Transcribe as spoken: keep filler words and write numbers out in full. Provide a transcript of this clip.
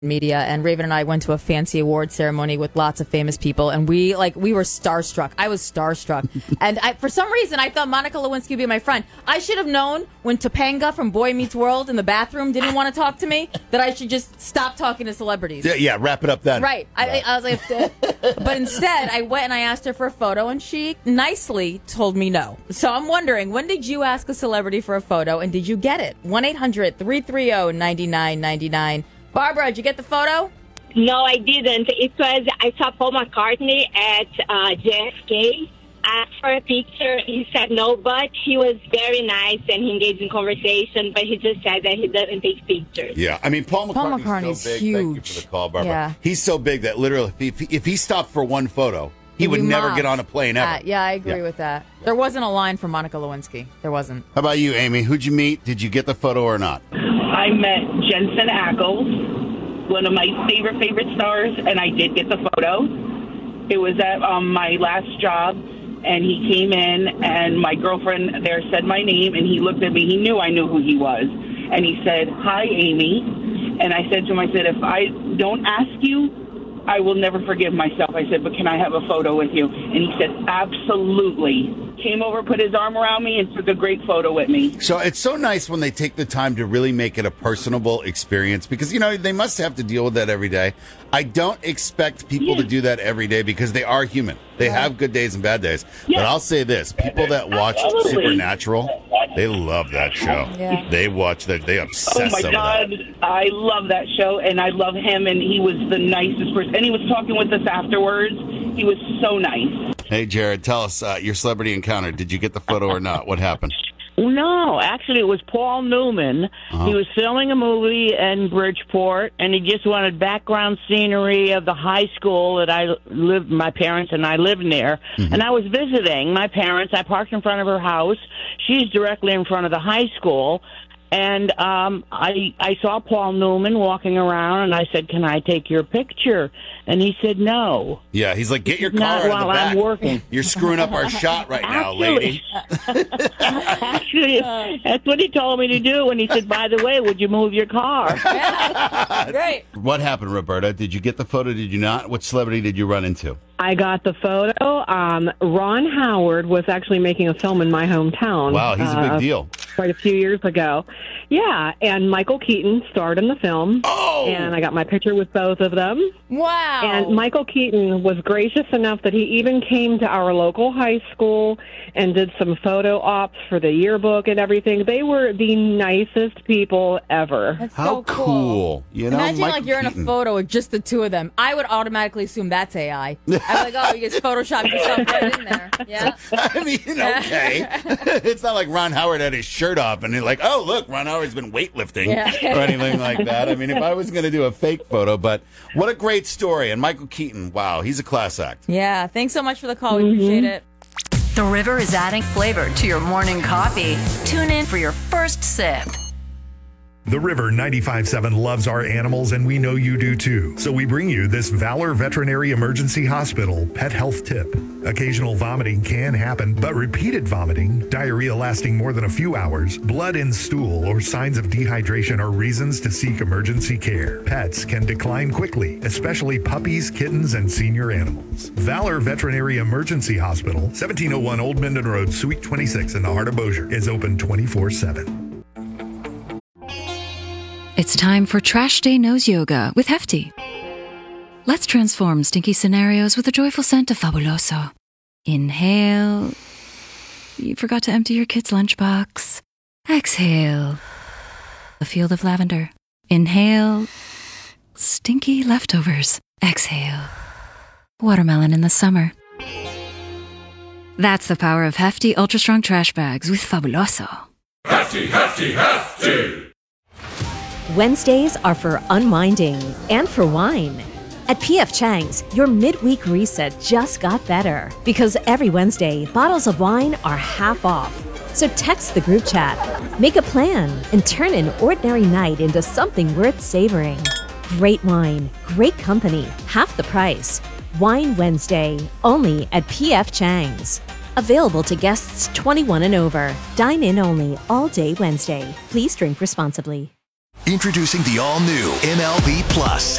media, and Raven and I went to a fancy award ceremony with lots of famous people, and we like we were starstruck. I was starstruck, and I, for some reason I thought Monica Lewinsky would be my friend. I should have known when Topanga from Boy Meets World in the bathroom didn't want to talk to me that I should just stop talking to celebrities. Yeah, yeah wrap it up then. Right. I, I was like, but instead I went and I asked her for a photo, and she nicely told me no. So I'm wondering, when did you ask a celebrity for a photo, and did you get it? one eight hundred three three zero nine nine nine nine. Barbara, did you get the photo? No, I didn't. It was, I saw Paul McCartney at uh, J F K. Asked for a picture. He said no, but he was very nice and he engaged in conversation, but he just said that he doesn't take pictures. Yeah, I mean, Paul McCartney's, Paul McCartney's so big. huge. Thank you for the call, Barbara. Yeah. He's so big that literally, if he, if he stopped for one photo, he would We never mobbed. get on a plane ever. Uh, yeah, I agree Yeah. with that. There wasn't a line for Monica Lewinsky. There wasn't. How about you, Amy? Who'd you meet? Did you get the photo or not? I met Jensen Ackles, one of my favorite, favorite stars, and I did get the photo. It was at um, my last job, and he came in, and my girlfriend there said my name, and he looked at me. He knew I knew who he was. And he said, "Hi, Amy." And I said to him, I said, "If I don't ask you, I will never forgive myself." I said, "But can I have a photo with you?" And he said, "Absolutely." Came over, put his arm around me, and took a great photo with me. So it's so nice when they take the time to really make it a personable experience because, you know, they must have to deal with that every day. I don't expect people Yeah. to do that every day because they are human. They have good days and bad days. But Yeah. I'll say this, people that watch Absolutely. Supernatural, they love that show. Yeah. They watch that. They Oh, obsess my over God. that. I love that show, and I love him, and he was the nicest person. And he was talking with us afterwards. He was so nice. Hey, Jared, tell us uh, your celebrity encounter. Did you get the photo or not? What happened? No, actually, it was Paul Newman. Uh-huh. He was filming a movie in Bridgeport, and he just wanted background scenery of the high school that I lived. My parents and I lived near, Mm-hmm. and I was visiting my parents. I parked in front of her house. She's directly in front of the high school. And um, I I saw Paul Newman walking around, and I said, "Can I take your picture?" And he said, "No." Yeah, he's like, get your car Not out of the while back. I'm working. You're screwing up our shot right now, lady. Actually, that's what he told me to do. And he said, "By the way, would you move your car?" Great. What happened, Roberta? Did you get the photo? Did you not? What celebrity did you run into? I got the photo. Um, Ron Howard was actually making a film in my hometown. Wow, he's a big uh, deal. Quite a few years ago. Yeah, and Michael Keaton starred in the film. Oh! And I got my picture with both of them. Wow. And Michael Keaton was gracious enough that he even came to our local high school and did some photo ops for the yearbook and everything. They were the nicest people ever. That's How so cool. cool. You know, Imagine Michael like you're in Keaton. a photo with just the two of them. I would automatically assume that's A I. I'm like, oh, you just photoshopped yourself right in there. Yeah. I mean, okay. It's not like Ron Howard had his shirt off and you're like, oh, look, Ron Howard's been weightlifting Yeah. or anything like that. I mean, if I was going to do a fake photo, but what a great story. And Michael Keaton, wow, he's a class act. Yeah. Thanks so much for the call. We appreciate it. The River is adding flavor to your morning coffee. Tune in for your first sip. The River ninety-five point seven loves our animals, and we know you do too. So we bring you this Valor Veterinary Emergency Hospital pet health tip. Occasional vomiting can happen, but repeated vomiting, diarrhea lasting more than a few hours, blood in stool, or signs of dehydration are reasons to seek emergency care. Pets can decline quickly, especially puppies, kittens, and senior animals. Valor Veterinary Emergency Hospital, seventeen oh one Old Minden Road, Suite twenty-six in the heart of Bossier, is open twenty-four seven. It's time for Trash Day Nose Yoga with Hefty. Let's transform stinky scenarios with a joyful scent of Fabuloso. Inhale. You forgot to empty your kid's lunchbox. Exhale. A field of lavender. Inhale. Stinky leftovers. Exhale. Watermelon in the summer. That's the power of Hefty Ultra Strong Trash Bags with Fabuloso. Hefty, hefty, hefty! Wednesdays are for unwinding and for wine. At P F Chang's, your midweek reset just got better because every Wednesday, bottles of wine are half off. So text the group chat, make a plan, and turn an ordinary night into something worth savoring. Great wine, great company, half the price. Wine Wednesday, only at P F Chang's. Available to guests twenty-one and over. Dine in only all day Wednesday. Please drink responsibly. Introducing the all-new M L B Plus.